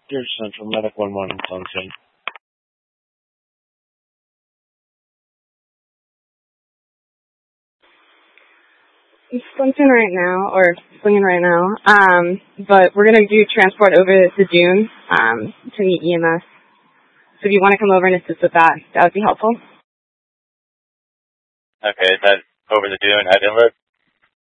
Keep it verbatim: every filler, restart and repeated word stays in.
Dear Central Medic one one Clemson. It's Clemson right now, or swinging right now, um, but we're going to do transport over to June um, to meet E M S. So if you want to come over and assist with that, that would be helpful. Okay, is that over the Dune at Inlet?